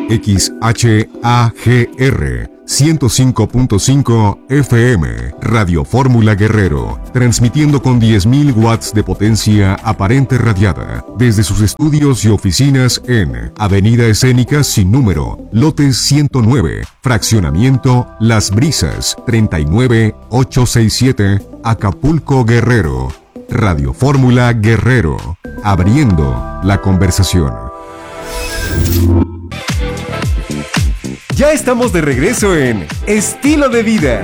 XHAGR 105.5 FM, Radio Fórmula Guerrero, transmitiendo con 10.000 watts de potencia aparente radiada, desde sus estudios y oficinas en Avenida Escénica sin número, lote 109, fraccionamiento Las Brisas, 39867, Acapulco, Guerrero. Radio Fórmula Guerrero, abriendo la conversación. Ya estamos de regreso en Estilo de Vida.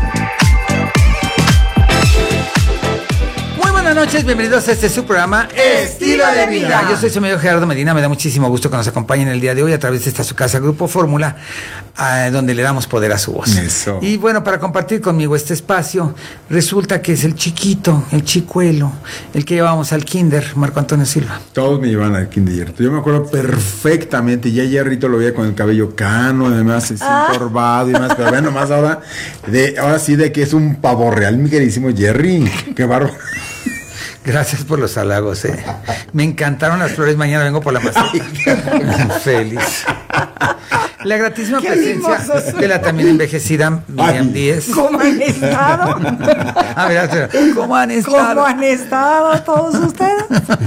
Muy buenas noches, bienvenidos a este su programa Estilo de Vida. Yo soy su amigo Gerardo Medina, me da muchísimo gusto que nos acompañen el día de hoy a través de esta su casa Grupo Fórmula, donde le damos poder a su voz. Eso. Y bueno, para compartir conmigo este espacio, resulta que es el chiquito, el chicuelo, el que llevábamos al kinder, Marco Antonio Silva. Todos me llevan al kinder. Yo me acuerdo perfectamente. Ya Jerrito lo veía con el cabello cano, además así encorvado y más. Pero bueno, nomás ahora sí de que es un pavo real, mi queridísimo Jerry. Qué bárbaro. Gracias por los halagos, Me encantaron las flores. Mañana vengo por la maceta. Feliz. La gratísima presencia de la también envejecida Miriam Díez. ¿Cómo han estado? A ver, ¿cómo han estado? ¿Cómo han estado todos ustedes?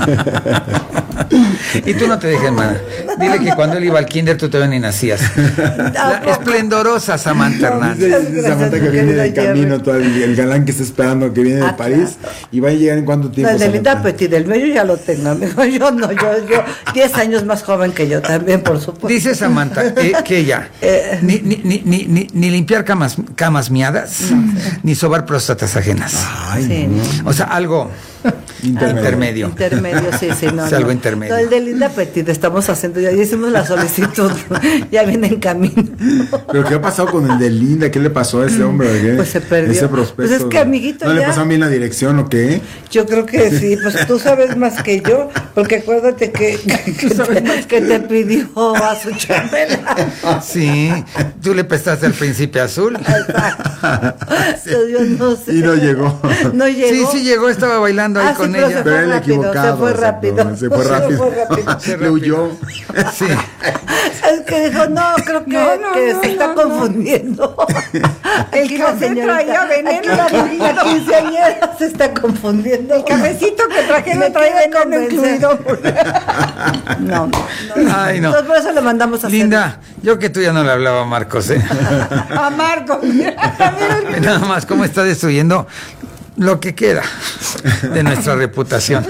Y tú no te dejes, hermana. Dile que cuando él iba al kinder tú todavía ni nacías. La esplendorosa Samantha Hernández. Dice Samantha que viene de camino, todo el galán que está esperando que viene de París. Y va a llegar en cuánto tiempo. El de Linda Petit, el medio ya lo tengo, amigo. Yo 10 años más joven que yo también, por supuesto. Dice Samantha que ella ni limpiar camas miadas, ni sobar próstatas ajenas. Ay, Sí. no. O sea, algo intermedio. Intermedio, sí, no. Es algo intermedio. No, el de Linda Petit estamos haciendo, ya hicimos la solicitud, ya viene en camino. Pero ¿qué ha pasado con el de Linda? ¿Qué le pasó a ese hombre? ¿Qué? Pues se perdió. Ese prospecto. Pues es que, amiguito, ¿No le ya- pasaron bien la dirección o qué? Yo creo que sí, pues tú sabes más que yo, porque acuérdate que te pidió a su chambela. Sí, tú le prestaste al príncipe azul. Entonces, yo no sé. Y no llegó. No llegó. Sí llegó, estaba bailando ahí Ah, sí, con pero ella. Pero él rápido, equivocado. se fue rápido. Se fue rápido. Se Le huyó. Sí. Es que dijo, no, creo que se está confundiendo. El café traía veneno. Aquí la quinceañera se está confundiendo. El cafecito que trajeron traía veneno incluido. No. Ay, no. Entonces por eso le mandamos a hacer. Linda, yo que tú ya no le hablaba a Marcos, A Marco. Nada más cómo está destruyendo lo que queda de nuestra reputación.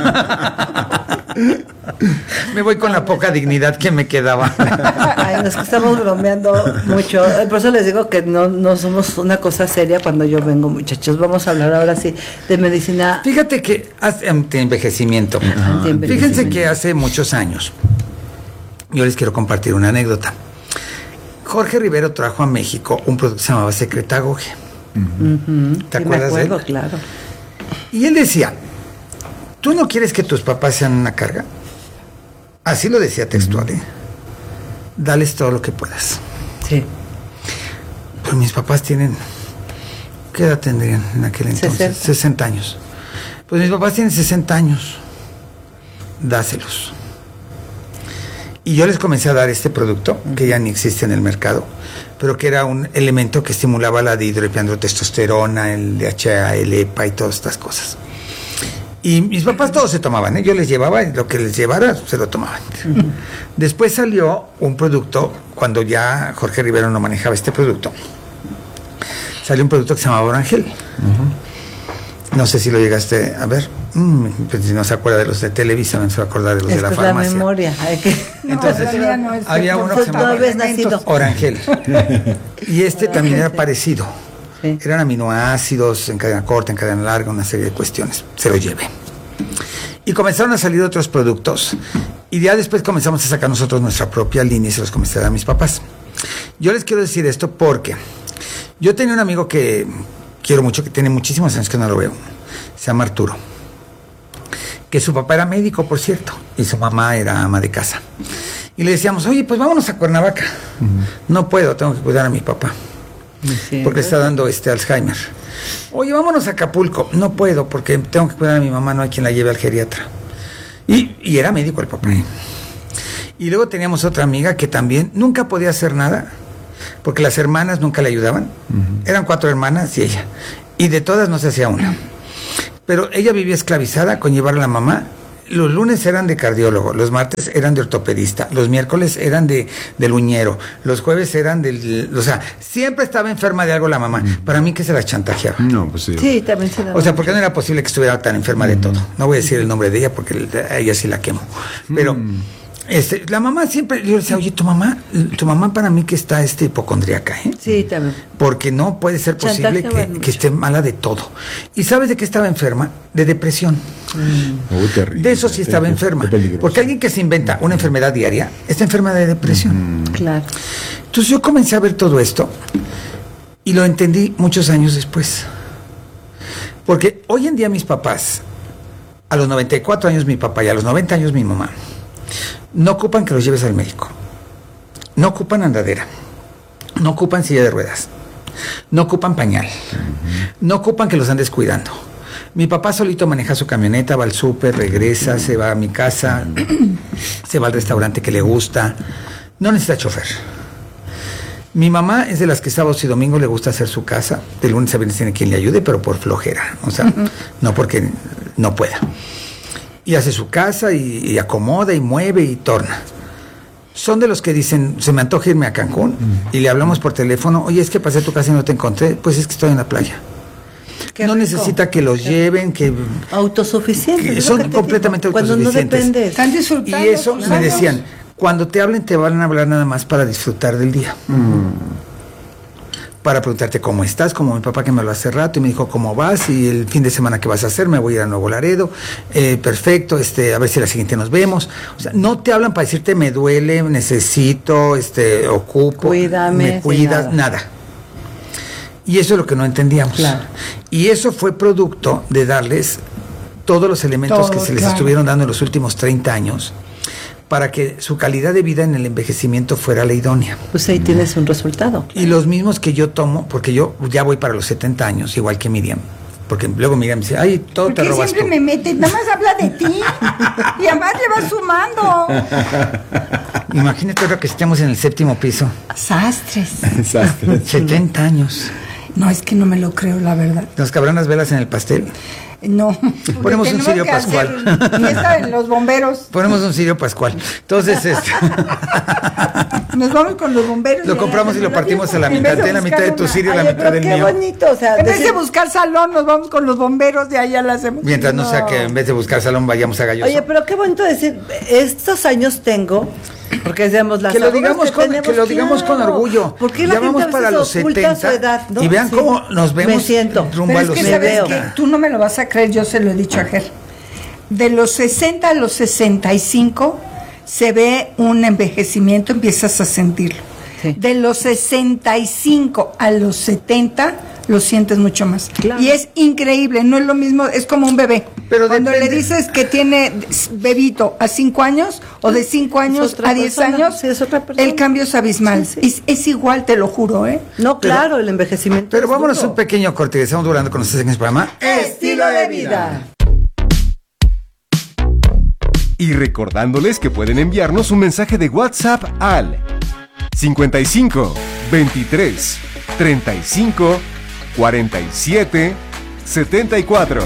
Me voy con la poca dignidad que me quedaba. Ay, nos estamos bromeando mucho. Por eso les digo que no somos una cosa seria cuando yo vengo, muchachos. Vamos a hablar ahora sí de medicina. Fíjate que de envejecimiento. Antienvejecimiento. Fíjense que hace muchos años, yo les quiero compartir una anécdota. Jorge Rivero trajo a México un producto que se llamaba Secretagogue. ¿Te Sí, acuerdas me acuerdo, de él? claro. Y él decía, ¿tú no quieres que tus papás sean una carga? Así lo decía textual, Dales todo lo que puedas. Sí. Pero mis papás tienen... ¿Qué edad tendrían en aquel entonces? 60 años. Pues mis papás tienen 60 años. Dáselos. Y yo les comencé a dar este producto, que ya ni existe en el mercado, pero que era un elemento que estimulaba la dihidroepiandrotestosterona, el DHA, el EPA y todas estas cosas. Y mis papás todos se tomaban, Yo les llevaba, y lo que les llevara, se lo tomaban. Después salió un producto, cuando ya Jorge Rivero no manejaba este producto, salió un producto que se llamaba Orangel. No sé si lo llegaste a ver. Pues si no se acuerda de los de Televisa, no se va a acordar de los de la Esta es la farmacia. memoria. Hay que... Entonces, todavía no es había uno que se No llamaba habías nacido. Orangel. Y este también era parecido. Sí. Eran aminoácidos en cadena corta, en cadena larga, una serie de cuestiones. Se lo llevé. Y comenzaron a salir otros productos. Y ya después comenzamos a sacar nosotros nuestra propia línea y se los comencé a dar a mis papás. Yo les quiero decir esto porque yo tenía un amigo que quiero mucho, que tiene muchísimos años que no lo veo. Se llama Arturo. Que su papá era médico, por cierto, y su mamá era ama de casa. Y le decíamos, oye, pues vámonos a Cuernavaca. No puedo, tengo que cuidar a mi papá. Sí. Porque está dando Alzheimer. Oye, vámonos a Acapulco. No puedo, porque tengo que cuidar a mi mamá, no hay quien la lleve al geriatra. Y era médico el papá. Y luego teníamos otra amiga que también nunca podía hacer nada, porque las hermanas nunca le ayudaban. Eran 4 hermanas y ella. Y de todas no se hacía una. Pero ella vivía esclavizada con llevar a la mamá. Los lunes eran de cardiólogo, los martes eran de ortopedista, los miércoles eran del uñero, los jueves eran o sea, siempre estaba enferma de algo la mamá. Para mí que se la chantajeaba. No, pues sí. Sí, también se da. O sea, porque no era posible que estuviera tan enferma de todo. No voy a decir el nombre de ella porque a ella sí la quemo. Pero la mamá siempre, yo le decía, oye, tu mamá para mí que está hipocondríaca, ¿eh? Sí, también. Porque no puede ser posible que esté mala de todo. ¿Y sabes de qué estaba enferma? De depresión. Terrible. De eso sí estaba enferma. Porque alguien que se inventa una enfermedad diaria está enferma de depresión. Claro. Entonces yo comencé a ver todo esto y lo entendí muchos años después. Porque hoy en día mis papás, a los 94 años mi papá y a los 90 años mi mamá, no ocupan que los lleves al médico. No ocupan andadera. No ocupan silla de ruedas. No ocupan pañal. No ocupan que los andes cuidando. Mi papá solito maneja su camioneta, va al súper, regresa, se va a mi casa, se va al restaurante que le gusta. No necesita chofer. Mi mamá es de las que sábados y domingos le gusta hacer su casa. De lunes a viernes tiene quien le ayude, pero por flojera. O sea, no porque no pueda. Y hace su casa y acomoda y mueve y torna. Son de los que dicen, se me antoja irme a Cancún y le hablamos por teléfono, oye, es que pasé a tu casa y no te encontré, pues es que estoy en la playa. Qué no rico. Necesita que los lleven, que autosuficientes. son completamente autosuficientes. Cuando no dependes. Están disfrutando. Y eso me decían, cuando te hablen te van a hablar nada más para disfrutar del día. Para preguntarte cómo estás, como mi papá que me habló hace rato y me dijo cómo vas y el fin de semana qué vas a hacer, me voy a ir a Nuevo Laredo, perfecto, a ver si la siguiente nos vemos. O sea, no te hablan para decirte me duele, necesito, ocupo, cuídame, me cuidas, nada. Y eso es lo que no entendíamos. Claro. Y eso fue producto de darles todos los elementos que se les estuvieron dando en los últimos 30 años para que su calidad de vida en el envejecimiento fuera la idónea. Pues ahí tienes un resultado. Y los mismos que yo tomo, porque yo ya voy para los 70 años, igual que Miriam. Porque luego Miriam dice, ay, todo te robas tú. Siempre me metes, nada más habla de ti. Y además le vas sumando. Imagínate ahora que estemos en el 7º piso. Sastres. 70 años. No, es que no me lo creo, la verdad. ¿Nos cabrán las velas en el pastel? No. Ponemos un cirio pascual. Fiesta en los bomberos. Ponemos un cirio pascual. Entonces, nos vamos con los bomberos. Lo compramos y lo partimos a la mitad. La mitad de tu cirio y la mitad del mío. Qué bonito, o sea, en vez de buscar salón, nos vamos con los bomberos, de allá la hacemos. Mientras no sea que en vez de buscar salón vayamos a Galloso. Oye, pero qué bonito decir, estos años tengo, porque decíamos las que lo digamos con orgullo. Porque ya vamos para los 70 edad, ¿no? Y vean cómo nos vemos. Me siento. Rumbo a los que sabes que tú no me lo vas a creer, yo se lo he dicho a Ger. De los 60 a los 65 se ve un envejecimiento, empiezas a sentirlo. Sí. De los 65 a los 70 lo sientes mucho más. Claro. Y es increíble, no es lo mismo, es como un bebé. Pero cuando depende. le dices que tiene bebito a 5 años o de 5 años a 10 años, sí, es otra persona. el cambio es abismal. Sí, sí. Es igual, te lo juro, ¿eh? No, claro, el envejecimiento. Pero es vámonos duro. un pequeño corte. Estamos durando con ustedes en este programa. Estilo de vida. Y recordándoles que pueden enviarnos un mensaje de WhatsApp al 55 23 35 47 74.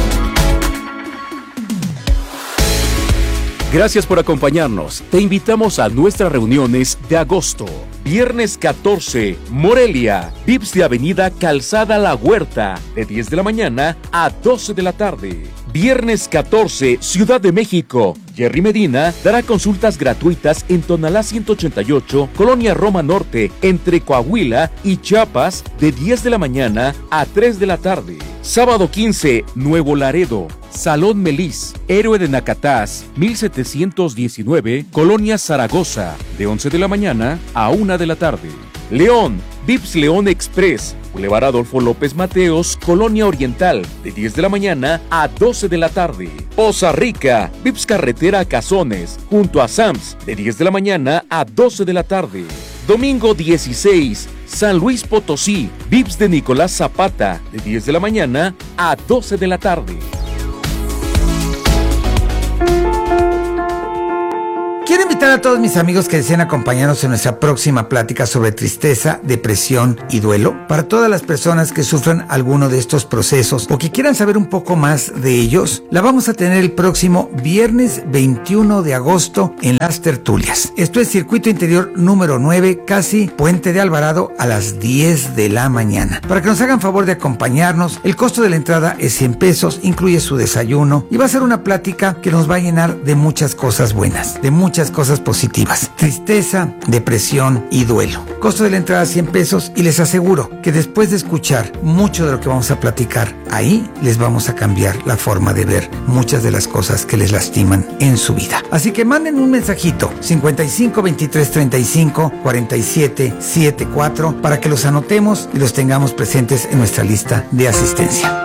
Gracias por acompañarnos. Te invitamos a nuestras reuniones de agosto. Viernes 14, Morelia, VIPS de Avenida Calzada La Huerta, de 10 de la mañana a 12 de la tarde. Viernes 14, Ciudad de México. Jerry Medina dará consultas gratuitas en Tonalá 188, Colonia Roma Norte, entre Coahuila y Chiapas, de 10 de la mañana a 3 de la tarde. Sábado 15, Nuevo Laredo, Salón Melis, Héroe de Nacatás, 1719, Colonia Zaragoza, de 11 de la mañana a 1 de la tarde. León, VIPS León Express, Boulevard Adolfo López Mateos, Colonia Oriental, de 10 de la mañana a 12 de la tarde. Poza Rica, VIPS Carretera a Cazones, junto a Sams, de 10 de la mañana a 12 de la tarde. Domingo 16, San Luis Potosí, VIPS de Nicolás Zapata, de 10 de la mañana a 12 de la tarde. Quiero invitar invitar a todos mis amigos que deseen acompañarnos en nuestra próxima plática sobre tristeza, depresión y duelo. Para todas las personas que sufran alguno de estos procesos o que quieran saber un poco más de ellos, la vamos a tener el próximo viernes 21 de agosto en Las Tertulias. Esto es Circuito Interior número 9, casi Puente de Alvarado, a las 10 de la mañana. Para que nos hagan favor de acompañarnos, el costo de la entrada es 100 pesos, incluye su desayuno y va a ser una plática que nos va a llenar de muchas cosas buenas, de muchas cosas positivas. Tristeza, depresión y duelo. Costo de la entrada 100 pesos y les aseguro que después de escuchar mucho de lo que vamos a platicar, ahí les vamos a cambiar la forma de ver muchas de las cosas que les lastiman en su vida. Así que manden un mensajito 55 23 35 47 74 para que los anotemos y los tengamos presentes en nuestra lista de asistencia.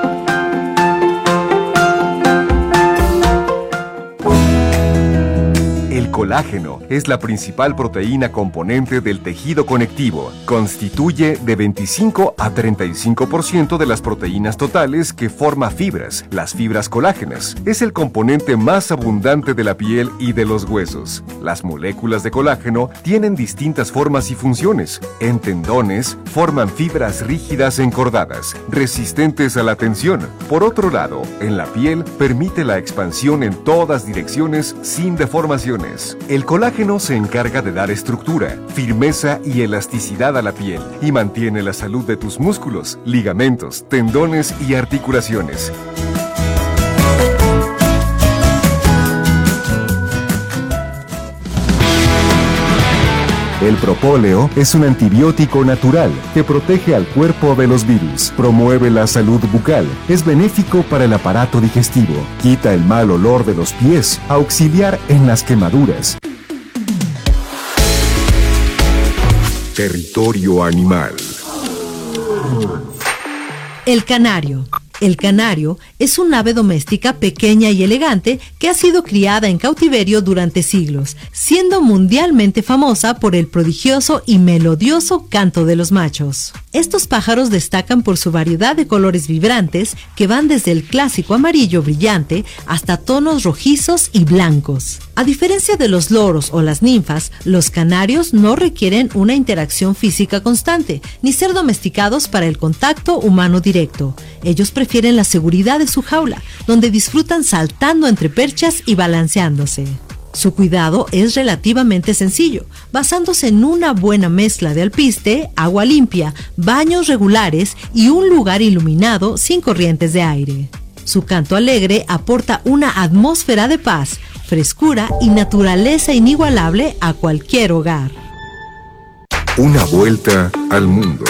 El colágeno es la principal proteína componente del tejido conectivo. Constituye de 25 a 35% de las proteínas totales que forma fibras, las fibras colágenas. Es el componente más abundante de la piel y de los huesos. Las moléculas de colágeno tienen distintas formas y funciones. En tendones, forman fibras rígidas encordadas, resistentes a la tensión. Por otro lado, en la piel, permite la expansión en todas direcciones sin deformaciones. El colágeno se encarga de dar estructura, firmeza y elasticidad a la piel y mantiene la salud de tus músculos, ligamentos, tendones y articulaciones. El propóleo es un antibiótico natural que protege al cuerpo de los virus, promueve la salud bucal, es benéfico para el aparato digestivo, quita el mal olor de los pies, auxiliar en las quemaduras. Territorio animal. El canario. El canario es un ave doméstica pequeña y elegante que ha sido criada en cautiverio durante siglos, siendo mundialmente famosa por el prodigioso y melodioso canto de los machos. Estos pájaros destacan por su variedad de colores vibrantes que van desde el clásico amarillo brillante hasta tonos rojizos y blancos. A diferencia de los loros o las ninfas, los canarios no requieren una interacción física constante, ni ser domesticados para el contacto humano directo. Ellos prefieren la seguridad de su jaula, donde disfrutan saltando entre perchas y balanceándose. Su cuidado es relativamente sencillo, basándose en una buena mezcla de alpiste, agua limpia, baños regulares y un lugar iluminado sin corrientes de aire. Su canto alegre aporta una atmósfera de paz, frescura y naturaleza inigualable a cualquier hogar. Una vuelta al mundo.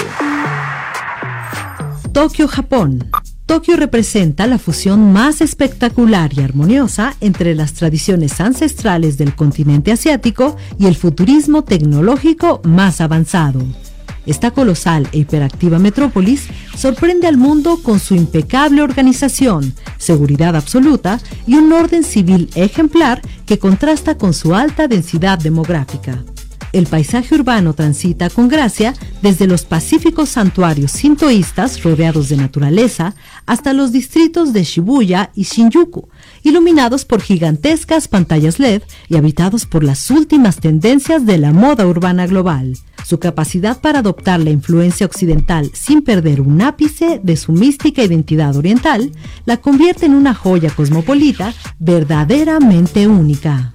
Tokio, Japón. Tokio representa la fusión más espectacular y armoniosa entre las tradiciones ancestrales del continente asiático y el futurismo tecnológico más avanzado. Esta colosal e hiperactiva metrópolis sorprende al mundo con su impecable organización, seguridad absoluta y un orden civil ejemplar que contrasta con su alta densidad demográfica. El paisaje urbano transita con gracia desde los pacíficos santuarios sintoístas rodeados de naturaleza hasta los distritos de Shibuya y Shinjuku, iluminados por gigantescas pantallas LED y habitados por las últimas tendencias de la moda urbana global. Su capacidad para adoptar la influencia occidental sin perder un ápice de su mística identidad oriental la convierte en una joya cosmopolita verdaderamente única.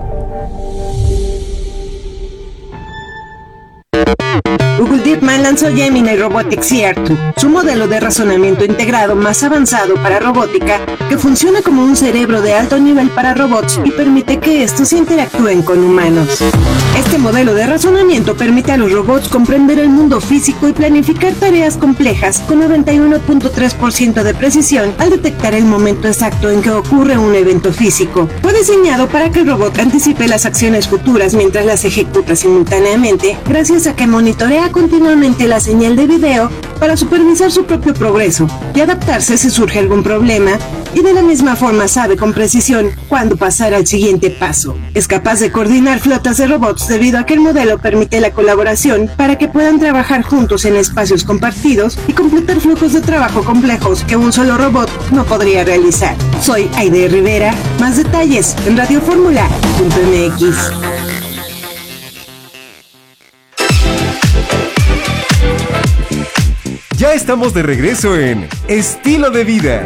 Google DeepMind lanzó Gemini Robotics CR2, su modelo de razonamiento integrado más avanzado para robótica, que funciona como un cerebro de alto nivel para robots y permite que estos interactúen con humanos. Este modelo de razonamiento permite a los robots comprender el mundo físico y planificar tareas complejas con 91.3% de precisión al detectar el momento exacto en que ocurre un evento físico. Fue diseñado para que el robot anticipe las acciones futuras mientras las ejecuta simultáneamente, gracias a que monitorea continuamente la señal de video para supervisar su propio progreso y adaptarse si surge algún problema, y de la misma forma sabe con precisión cuándo pasar al siguiente paso. Es capaz de coordinar flotas de robots debido a que el modelo permite la colaboración para que puedan trabajar juntos en espacios compartidos y completar flujos de trabajo complejos que un solo robot no podría realizar. Soy Aide Rivera, más detalles en radioformula.mx. Ya estamos de regreso en Estilo de Vida.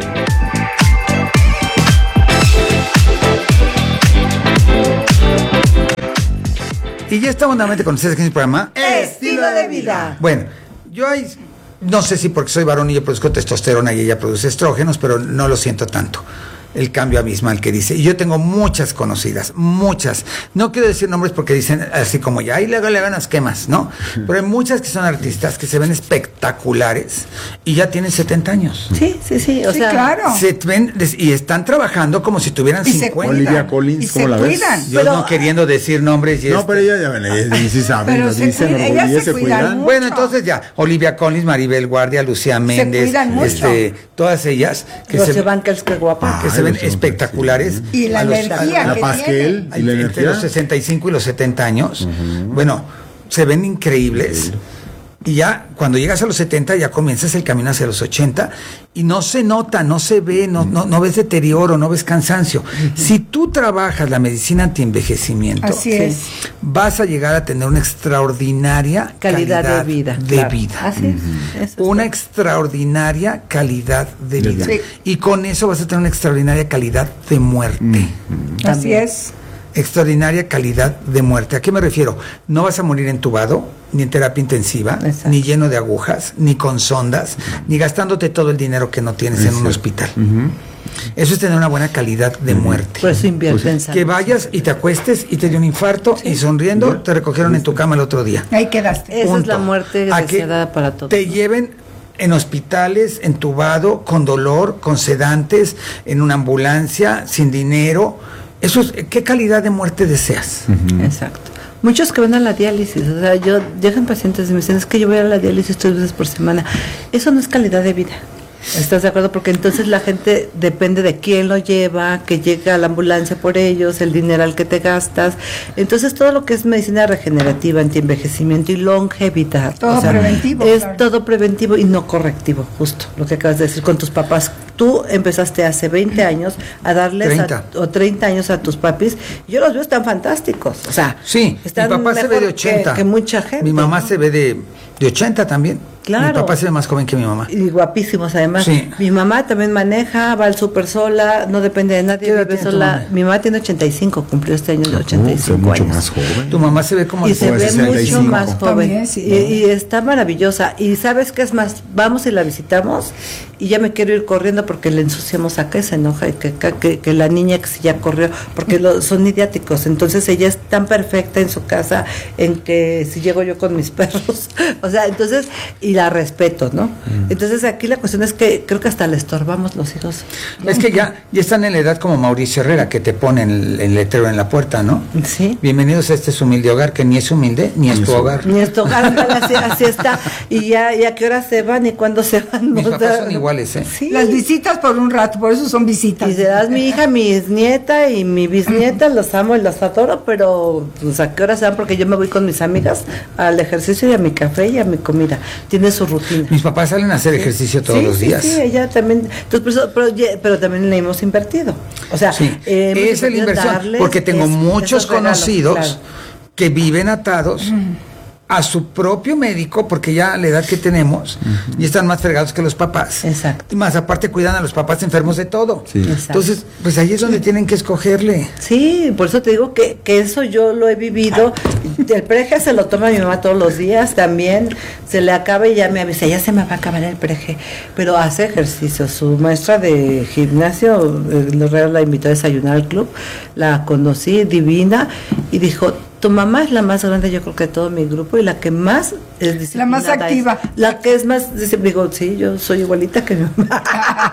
Y ya estamos nuevamente con ustedes aquí en el programa Estilo de Vida. Bueno, yo no sé si porque soy varón y yo produzco testosterona y ella produce estrógenos, pero no lo siento tanto. El cambio abismal que dice. Y yo tengo muchas conocidas, muchas. No quiero decir nombres porque dicen así como ya, y luego le hagan las quemas, ¿no? Pero hay muchas que son artistas que se ven espectaculares y ya tienen 70 años. Sí, o sea, claro. Se ven y están trabajando como si tuvieran Y se 50. Olivia Collins, Y ¿cómo se la ves? cuidan. Yo no queriendo decir nombres. No, pero ella ya ven, ella sí sabe, Pero nos se dicen, cuida- ellas ellas se se cuidan cuidan. mucho. Bueno, entonces ya, Olivia Collins, Maribel Guardia, Lucía Méndez, cuidan mucho. todas ellas que Los se Evankels, qué guapa. que se ven los hombres, espectaculares. Y la A los- energía La que Pasquel y la entre energía. los 65 y los 70 años, bueno, se ven increíbles. Y ya cuando llegas a los 70 ya comienzas el camino hacia los 80 y no se nota, no se ve, no ves deterioro, no ves cansancio. Si tú trabajas la medicina antienvejecimiento, Así es. vas a llegar a tener una extraordinaria Calidad de vida. de claro. vida. Así es. Eso Una es. extraordinaria calidad de vida. Sí. Y con eso vas a tener una extraordinaria calidad de muerte. Así También. es. Extraordinaria calidad de muerte. ¿A qué me refiero? No vas a morir entubado, ni en terapia intensiva, Exacto. ni lleno de agujas, ni con sondas, ni gastándote todo el dinero que no tienes en un hospital. Eso es tener una buena calidad de muerte. Por eso invierte en salud. Que vayas y te acuestes y te dio un infarto y sonriendo te recogieron en tu cama el otro día. Ahí quedaste. Esa es Punto. la muerte A que deseada para todos. te lleven en hospitales, entubado, con dolor, con sedantes, en una ambulancia, sin dinero. Eso es, ¿qué calidad de muerte deseas? Exacto. Muchos que van a la diálisis, o sea, llegan pacientes y me dicen, es que yo voy a la diálisis 3 veces por semana. Eso no es calidad de vida. ¿Estás de acuerdo? Porque entonces la gente depende de quién lo lleva, que llega a la ambulancia por ellos, el dinero al que te gastas. Entonces todo lo que es medicina regenerativa, antienvejecimiento y longevidad. Todo preventivo, Es claro. todo preventivo y no correctivo, justo lo que acabas de decir con tus papás. Tú empezaste hace 20 años a darles 30. o 30 años a tus papis. Yo los veo, están fantásticos. O sea, Sí, mi están papá se ve mejor de 80. que mucha gente. Mi mamá ¿no? se ve de 80 también. Claro. Mi papá se ve más joven que mi mamá. Y guapísimos además. Sí. Mi mamá también maneja, va al súper sola, no depende de ¿Qué nadie, edad vive tiene tu sola. mamá? Mi mamá tiene 85, cumplió este año de Soy 85 mucho años. más joven. Tu mamá se ve como Y de se ve 65. mucho más joven. También, Sí, sí. y está maravillosa. Y sabes qué es más, vamos y la visitamos y ya me quiero ir corriendo porque le ensuciamos acá y se enoja y que la niña que sí ya corrió, porque son idiáticos. Entonces ella es tan perfecta en su casa en que si llego yo con mis perros, o sea, entonces, y la respeto, ¿no? Entonces aquí la cuestión es que creo que hasta le estorbamos los hijos. Es que ya están en la edad como Mauricio Herrera, que te ponen el letrero en la puerta, ¿no? Sí. Bienvenidos a este humilde hogar, que ni es humilde, ni es tu hogar. Ni esto, así está. Y a qué hora se van y cuándo se van. Mis O papás sea, son iguales, ¿eh? Sí. Las visitas por un rato, por eso son visitas. Y serás mi hija, mi nieta y mi bisnieta, los amo y los adoro, pero pues a qué hora se van, porque yo me voy con mis amigas al ejercicio y a mi café y a mi comida. Tiene su rutina. Mis papás salen a hacer ejercicio todos Sí, los días. Sí, ella también. Entonces, por eso, pero también le hemos invertido. O sea, Sí, hemos esa es la invertido en inversión, darles porque tengo muchos esos regalos, conocidos claro. que viven atados a su propio médico, porque ya a la edad que tenemos, y están más fregados que los papás. Exacto. Y más aparte cuidan a los papás enfermos de todo. Sí. Exacto. Entonces, pues ahí es donde tienen que escogerle. Sí, por eso te digo que eso yo lo he vivido. El preje se lo toma mi mamá todos los días también. Se le acaba y ya me avisa, ya se me va a acabar el preje. Pero hace ejercicio. Su maestra de gimnasio, la invitó a desayunar al club. La conocí, divina, y dijo, tu mamá es la más grande, yo creo que de todo mi grupo, y la que más es disciplinada. La más activa. La que es más, digo, sí, yo soy igualita que mi mamá.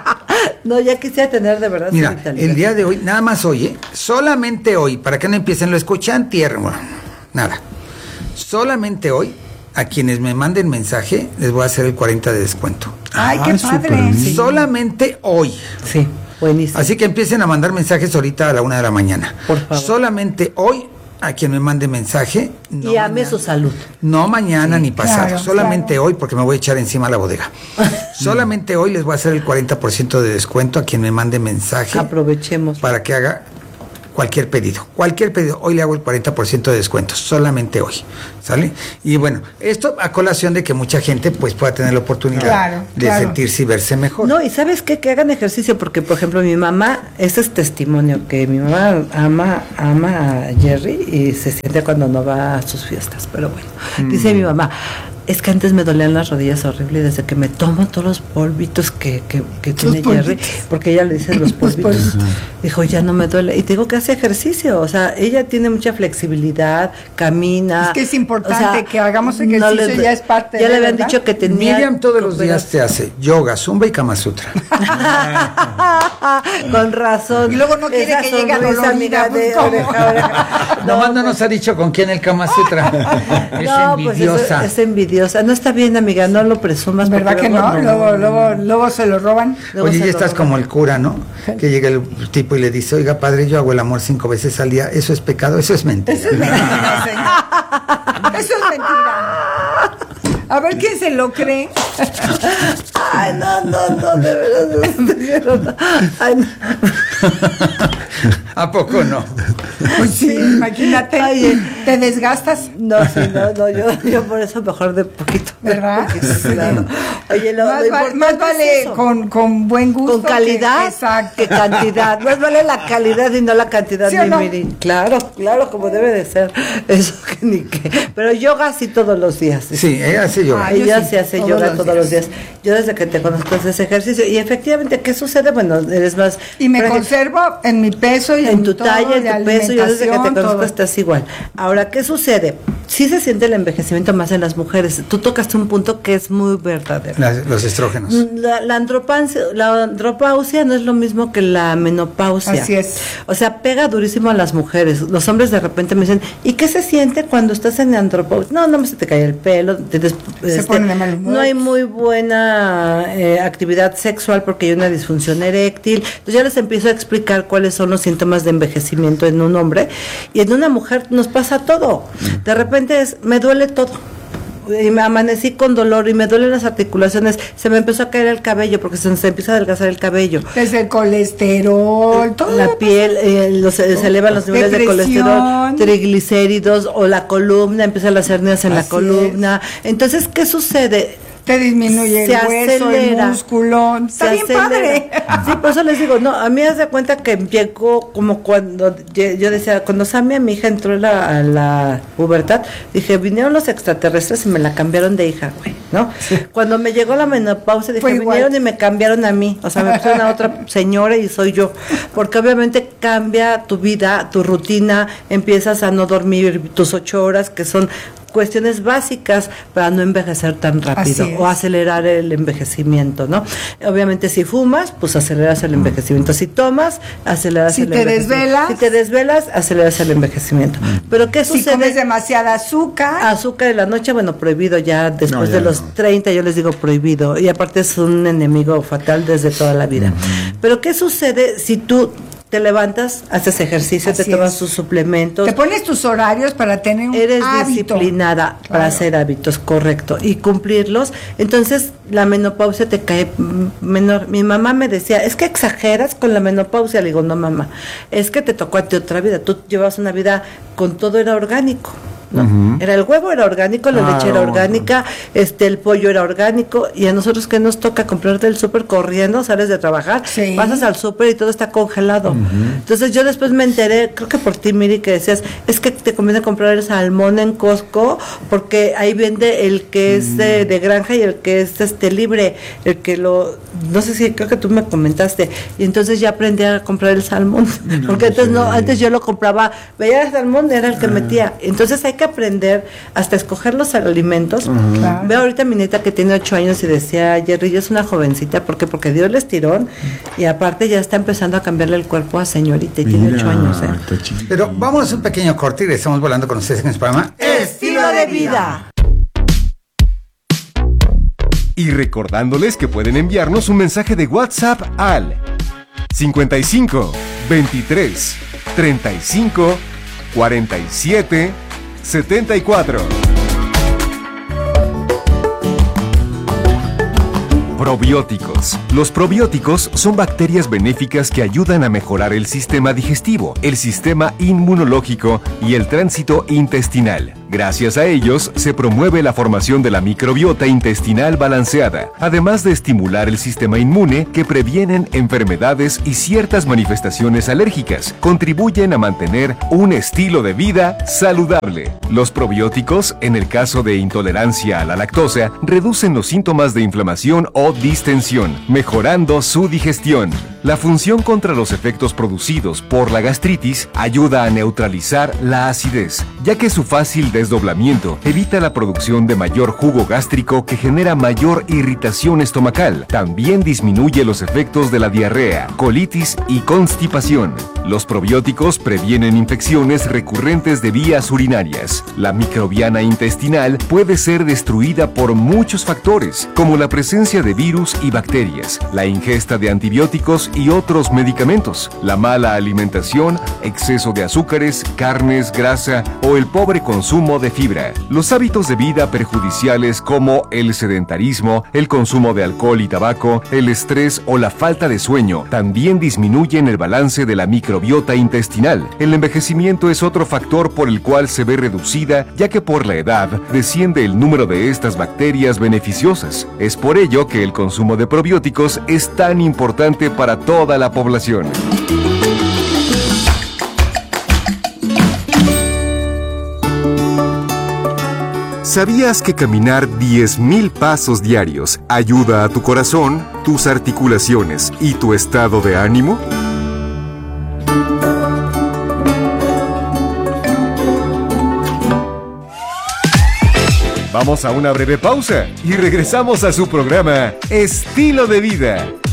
No, ya quisiera tener de verdad su Mira, vitalidad. el día de hoy, nada más hoy, solamente hoy, para que no empiecen, lo escuchan tierra, bueno, nada. Solamente hoy, a quienes me manden mensaje, les voy a hacer el 40 de descuento. Ay, qué súper padre. bien. Solamente hoy. Sí, buenísimo. Así que empiecen a mandar mensajes ahorita a la 1 de la mañana. Por favor. Solamente hoy, a quien me mande mensaje. Y ame su salud. No mañana ni pasado. claro, solamente claro. hoy, porque me voy a echar encima la bodega. Solamente hoy les voy a hacer el 40% de descuento a quien me mande mensaje Aprovechemos. para que haga cualquier pedido. Hoy le hago el 40% de descuento, solamente hoy, ¿sale? Y bueno, esto a colación de que mucha gente pues pueda tener la oportunidad de sentirse y verse mejor. No, y ¿sabes qué? Que hagan ejercicio, porque por ejemplo mi mamá, ese es testimonio, que mi mamá ama a Jerry y se siente cuando no va a sus fiestas, pero bueno, dice mi mamá, es que antes me dolían las rodillas horrible desde que me tomo todos los polvitos que tiene Jerry, porque ella le dice los polvitos. Dijo, ya no me duele. Y te digo que hace ejercicio, o sea, ella tiene mucha flexibilidad, camina. Es que es importante que hagamos ejercicio, ya es parte de. Ya le habían dicho que tenía. Miriam todos los días te hace yoga, zumba y Kama Sutra. Con razón. Y luego no quiere que llegue a dolorida de oreja. Nomás no nos ha dicho con quién el Kama Sutra. Es envidiosa. Pues es envidiosa. No está bien, amiga, no lo presumas. ¿Verdad que no? Luego se lo roban. Oye, ya estás como el cura, ¿no? Que llega el tipo y le dice, oiga, padre, yo hago el amor 5 veces al día. ¿Eso es pecado? Eso es mentira. Eso es mentira, señor. Eso es mentira. A ver quién se lo cree. Ay, no, de verdad. Ay, no. ¿A poco no? Pues sí, imagínate. Oye, ¿te desgastas? No, yo por eso mejor de poquito. ¿Verdad? Claro. Oye, más vale es con buen gusto. Con calidad que cantidad. Más vale la calidad y no la cantidad, ¿sí o no? Claro, como debe de ser. Eso que ni qué. Pero yoga sí todos los días. Sí, ella hace yoga. Ella sí hace yoga todos los días. Yo desde que te conozco haces ejercicio. Y efectivamente, ¿qué sucede? Bueno, eres más... Y me conservo en mi peso y en tu talla, en tu peso. Yo desde que te conozco estás igual. Ahora, ¿qué sucede? Sí se siente el envejecimiento más en las mujeres. Tú tocaste un punto que es muy verdadero. Los estrógenos. La andropausia no es lo mismo que la menopausia. Así es. O sea, pega durísimo a las mujeres. Los hombres de repente me dicen, ¿y qué se siente cuando estás en andropausia? No se te cae el pelo, se pone de mal humor. No hay muy buena actividad sexual porque hay una disfunción eréctil. Entonces ya les empiezo a explicar cuáles son los síntomas de envejecimiento en un hombre, y en una mujer nos pasa todo. De repente me duele todo. Y me amanecí con dolor y me duelen las articulaciones, se me empezó a caer el cabello porque se empieza a adelgazar el cabello. Desde el colesterol, todo la piel, se elevan los niveles de colesterol, triglicéridos, o la columna, empiezan las hernias en la columna. Entonces, ¿qué sucede? Te disminuye el hueso, el músculo. Está bien padre. Sí, por eso les digo, no, a mí haz de cuenta que llegó como cuando yo decía, cuando Samia, mi hija, entró a la pubertad, dije, vinieron los extraterrestres y me la cambiaron de hija, güey, ¿no? Sí. Cuando me llegó la menopausia, dije, vinieron y me cambiaron a mí, o sea, me pusieron a otra señora y soy yo, porque obviamente cambia tu vida, tu rutina, empiezas a no dormir tus 8 horas, que son cuestiones básicas para no envejecer tan rápido o acelerar el envejecimiento, ¿no? Obviamente si fumas, pues aceleras el envejecimiento. Si tomas, aceleras el envejecimiento. Si te desvelas, aceleras el envejecimiento. Pero ¿qué sucede? Si comes demasiada azúcar. Azúcar en la noche, bueno, prohibido ya después de los 30, yo les digo prohibido. Y aparte es un enemigo fatal desde toda la vida. Pero ¿qué sucede si tú te levantas, haces ejercicio, te tomas tus suplementos, te pones tus horarios para tener un eres hábito. Disciplinada para hacer hábitos, correcto, y cumplirlos? Entonces la menopausia te cae menor. Mi mamá me decía, es que exageras con la menopausia. Le digo, no, mamá, es que te tocó a ti otra vida, tú llevas una vida con todo, era orgánico, ¿no? Era el huevo, era orgánico, la leche era orgánica, el pollo era orgánico, y a nosotros que nos toca comprar del súper corriendo, sales de trabajar, pasas al súper y todo está congelado. Entonces yo después me enteré, creo que por ti, Miri, que decías, es que te conviene comprar el salmón en Costco porque ahí vende el que es de granja y el que es libre, el que no sé si, creo que tú me comentaste, y entonces ya aprendí a comprar el salmón, porque antes yo lo compraba, veía el salmón, era el que metía. Entonces hay que aprender hasta escoger los alimentos. Veo ahorita a mi nieta que tiene 8 años y decía, Jerry, yo es una jovencita, ¿por qué? Porque dio el estirón y aparte ya está empezando a cambiarle el cuerpo a señorita y tiene 8 años. Pero vámonos a un pequeño corte y estamos volando con ustedes en el programa Estilo de Vida. Y recordándoles que pueden enviarnos un mensaje de WhatsApp al 55 23 35 47 74. Probióticos. Los probióticos son bacterias benéficas que ayudan a mejorar el sistema digestivo, el sistema inmunológico y el tránsito intestinal. Gracias a ellos, se promueve la formación de la microbiota intestinal balanceada, además de estimular el sistema inmune que previenen enfermedades y ciertas manifestaciones alérgicas. Contribuyen a mantener un estilo de vida saludable. Los probióticos, en el caso de intolerancia a la lactosa, reducen los síntomas de inflamación o distensión, mejorando su digestión. La función contra los efectos producidos por la gastritis ayuda a neutralizar la acidez, ya que su fácil desdoblamiento evita la producción de mayor jugo gástrico que genera mayor irritación estomacal. También disminuye los efectos de la diarrea, colitis y constipación. Los probióticos previenen infecciones recurrentes de vías urinarias. La microbiana intestinal puede ser destruida por muchos factores, como la presencia de virus y bacterias, la ingesta de antibióticos y otros medicamentos, la mala alimentación, exceso de azúcares, carnes, grasa o el pobre consumo de fibra. Los hábitos de vida perjudiciales como el sedentarismo, el consumo de alcohol y tabaco, el estrés o la falta de sueño también disminuyen el balance de la microbiota intestinal. El envejecimiento es otro factor por el cual se ve reducida, ya que por la edad desciende el número de estas bacterias beneficiosas. Es por ello que el consumo de probióticos es tan importante para toda la población. ¿Sabías que caminar 10,000 pasos diarios ayuda a tu corazón, tus articulaciones y tu estado de ánimo? Vamos a una breve pausa y regresamos a su programa Estilo de Vida.